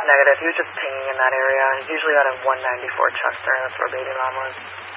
Negative. He was just pinging in that area. He's usually out of 194 Chester. That's where Baby Mom was.